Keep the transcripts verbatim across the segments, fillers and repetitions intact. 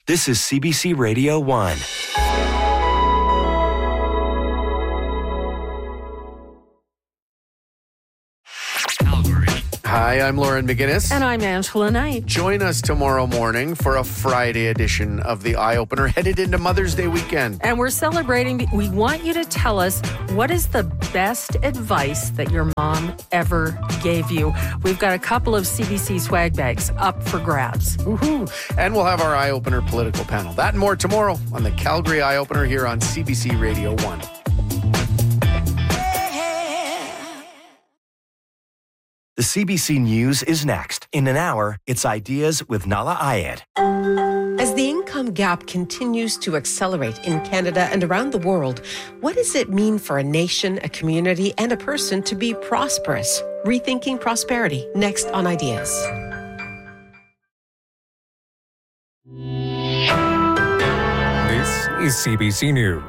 This is C B C Radio one. Hi, I'm Lauren McGinnis. And I'm Angela Knight. Join us tomorrow morning for a Friday edition of The Eye Opener, headed into Mother's Day weekend. And we're celebrating. We want you to tell us, what is the best advice that your mom ever gave you? We've got a couple of C B C swag bags up for grabs. Woohoo! And we'll have our Eye Opener political panel. That and more tomorrow on the Calgary Eye Opener here on C B C Radio one. The C B C News is next. In an hour, it's Ideas with Nala Ayed. As the income gap continues to accelerate in Canada and around the world, what does it mean for a nation, a community, and a person to be prosperous? Rethinking Prosperity, next on Ideas. This is C B C News.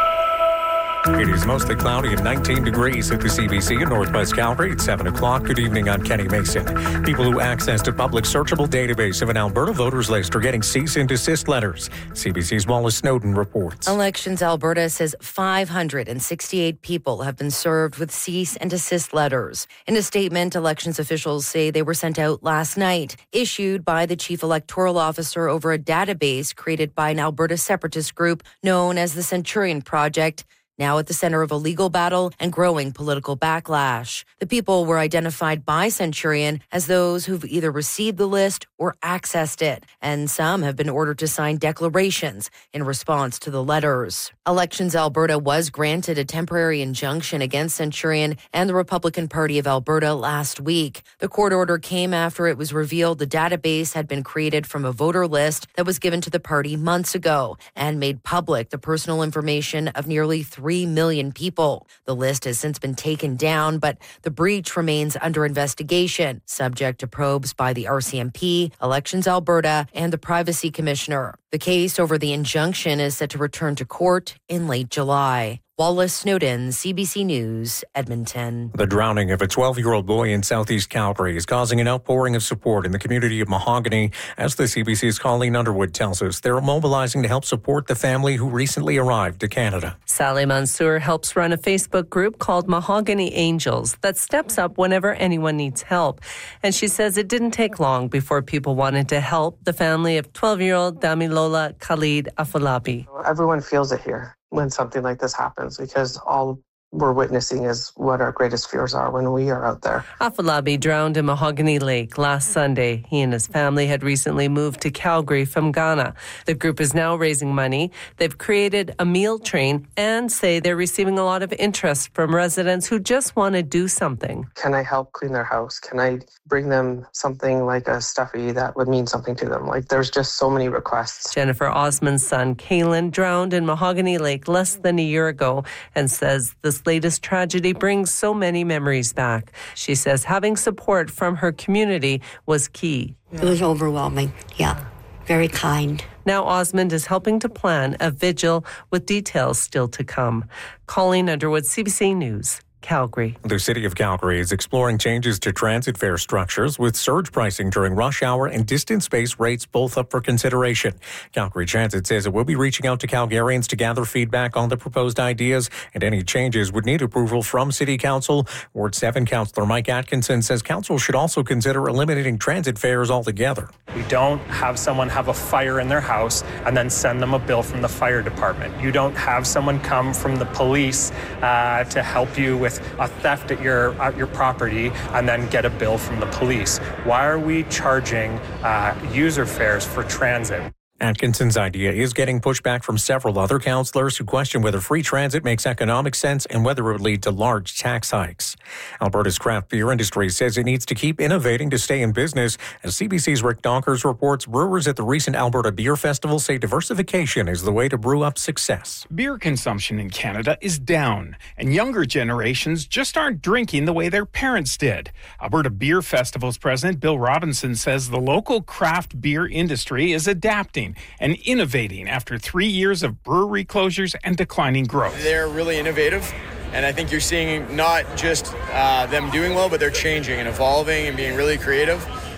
It is mostly cloudy and nineteen degrees at the C B C in Northwest Calgary at seven o'clock. Good evening, I'm Kenny Mason. People who accessed a public searchable database of an Alberta voters list are getting cease and desist letters. C B C's Wallace Snowden reports. Elections Alberta says five hundred sixty-eight people have been served with cease and desist letters. In a statement, elections officials say they were sent out last night, issued by the chief electoral officer over a database created by an Alberta separatist group known as the Centurion Project, now at the center of a legal battle and growing political backlash. The people were identified by Centurion as those who've either received the list or accessed it, and some have been ordered to sign declarations in response to the letters. Elections Alberta was granted a temporary injunction against Centurion and the Republican Party of Alberta last week. The court order came after it was revealed the database had been created from a voter list that was given to the party months ago and made public the personal information of nearly three million people. The list has since been taken down, but the breach remains under investigation, subject to probes by the R C M P, Elections Alberta, and the Privacy Commissioner. The case over the injunction is set to return to court in late July. Wallace Snowden, C B C News, Edmonton. The drowning of a twelve-year-old boy in southeast Calgary is causing an outpouring of support in the community of Mahogany. As the C B C's Colleen Underwood tells us, they're mobilizing to help support the family who recently arrived to Canada. Sally Mansour helps run a Facebook group called Mahogany Angels that steps up whenever anyone needs help. And she says it didn't take long before people wanted to help the family of twelve-year-old Damilola Khalid Afolabi. Everyone feels it here when something like this happens, because all we're witnessing is what our greatest fears are when we are out there. Afolabi drowned in Mahogany Lake last Sunday. He and his family had recently moved to Calgary from Ghana. The group is now raising money. They've created a meal train and say they're receiving a lot of interest from residents who just want to do something. Can I help clean their house? Can I bring them something like a stuffy that would mean something to them? Like, there's just so many requests. Jennifer Osman's son, Kalen, drowned in Mahogany Lake less than a year ago and says this latest tragedy brings so many memories back. She says having support from her community was key. It was overwhelming, yeah. Very kind. Now Osmond is helping to plan a vigil with details still to come. Colleen Underwood, C B C News, Calgary. The City of Calgary is exploring changes to transit fare structures with surge pricing during rush hour and distance-based rates both up for consideration. Calgary Transit says it will be reaching out to Calgarians to gather feedback on the proposed ideas, and any changes would need approval from City Council. Ward seven Councillor Mike Atkinson says Council should also consider eliminating transit fares altogether. We don't have someone have a fire in their house and then send them a bill from the fire department. You don't have someone come from the police uh, to help you with a theft at your at your property and then get a bill from the police. Why are we charging uh, user fares for transit? Atkinson's idea is getting pushback from several other councillors who question whether free transit makes economic sense and whether it would lead to large tax hikes. Alberta's craft beer industry says it needs to keep innovating to stay in business. As C B C's Rick Donkers reports, brewers at the recent Alberta Beer Festival say diversification is the way to brew up success. Beer consumption in Canada is down, and younger generations just aren't drinking the way their parents did. Alberta Beer Festival's president Bill Robinson says the local craft beer industry is adapting and innovating after three years of brewery closures and declining growth. They're really innovative, and I think you're seeing not just uh, them doing well, but they're changing and evolving and being really creative.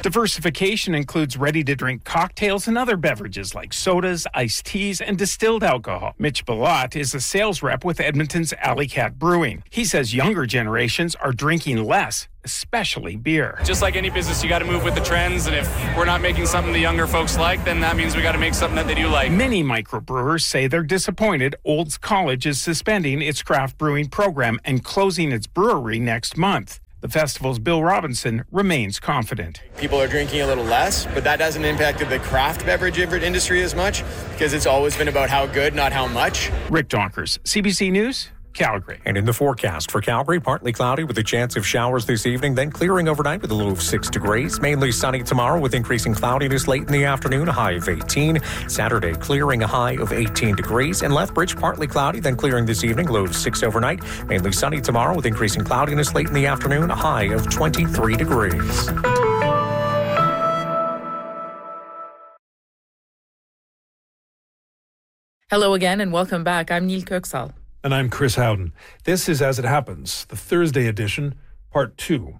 Diversification includes ready-to-drink cocktails and other beverages like sodas, iced teas, and distilled alcohol. Mitch Bilott is a sales rep with Edmonton's Alley Cat Brewing. He says younger generations are drinking less, especially beer. Just like any business, you got to move with the trends, and if we're not making something the younger folks like, then that means we got to make something that they do like. Many microbrewers say they're disappointed Olds College is suspending its craft brewing program and closing its brewery next month. The festival's Bill Robinson remains confident. People are drinking a little less, but that hasn't impacted the craft beverage industry as much because it's always been about how good, not how much. Rick Donkers, C B C News, Calgary. And in the forecast for Calgary, partly cloudy with a chance of showers this evening, then clearing overnight with a low of six degrees. Mainly sunny tomorrow with increasing cloudiness late in the afternoon, a high of eighteen. Saturday, clearing, a high of eighteen degrees. And Lethbridge, partly cloudy, then clearing this evening, low of six overnight. Mainly sunny tomorrow with increasing cloudiness late in the afternoon, a high of twenty-three degrees. Hello again and welcome back. I'm Neil Kirksall. And I'm Chris Howden. This is As It Happens, the Thursday edition, part two.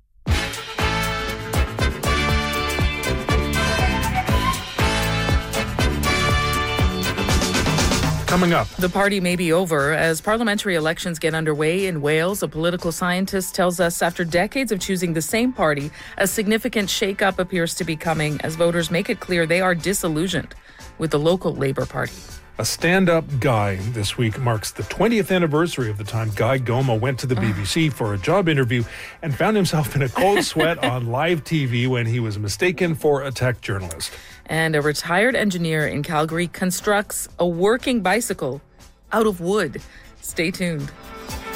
Coming up. The party may be over as parliamentary elections get underway in Wales. A political scientist tells us after decades of choosing the same party, a significant shake-up appears to be coming as voters make it clear they are disillusioned with the local Labour Party. A stand-up guy this week marks the twentieth anniversary of the time Guy Goma went to the B B C for a job interview and found himself in a cold sweat on live T V when he was mistaken for a tech journalist. And a retired engineer in Calgary constructs a working bicycle out of wood. Stay tuned.